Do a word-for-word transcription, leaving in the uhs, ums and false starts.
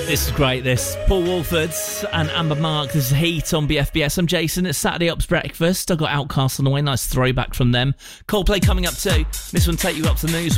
This is great, this. Paul Wolford and Amber Mark. This is Heat on B F B S. I'm Jason. It's Saturday Ops Breakfast. I've got Outcast on the way. Nice throwback from them. Coldplay coming up too. This one take you up to the news.